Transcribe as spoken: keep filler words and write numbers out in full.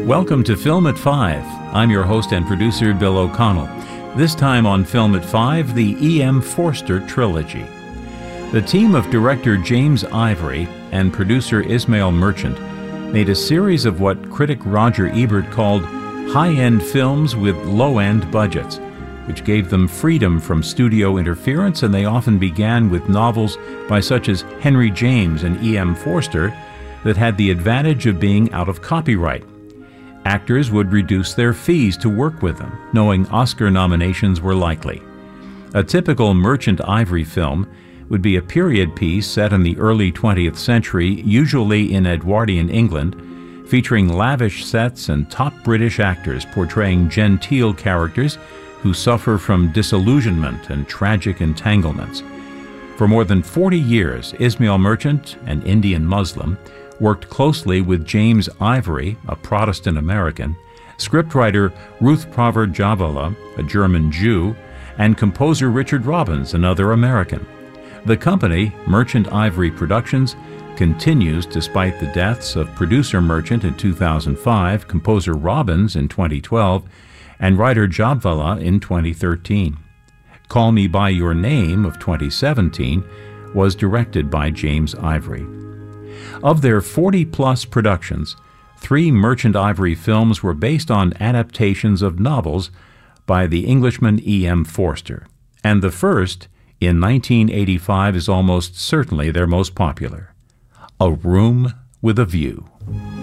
Welcome to Film at Five. I'm your host and producer, Bill O'Connell. This time on Film at Five, the E M. Forster trilogy. The team of director James Ivory and producer Ismail Merchant made a series of what critic Roger Ebert called high-end films with low-end budgets, which gave them freedom from studio interference, and they often began with novels by such as Henry James and E M. Forster that had the advantage of being out of copyright. Actors would reduce their fees to work with them, knowing Oscar nominations were likely. A typical Merchant Ivory film would be a period piece set in the early twentieth century, usually in Edwardian England, featuring lavish sets and top British actors portraying genteel characters who suffer from disillusionment and tragic entanglements. For more than forty years, Ismail Merchant, an Indian Muslim, worked closely with James Ivory, a Protestant American, scriptwriter Ruth Pover Javala, a German Jew, and composer Richard Robbins, another American. The company, Merchant Ivory Productions, continues despite the deaths of producer Merchant in two thousand five, composer Robbins in twenty twelve, and writer Jabvala in twenty thirteen. Call Me By Your Name of twenty seventeen was directed by James Ivory. Of their forty-plus productions, three Merchant Ivory films were based on adaptations of novels by the Englishman E M. Forster, and the first, in nineteen eighty-five, is almost certainly their most popular, A Room with a View.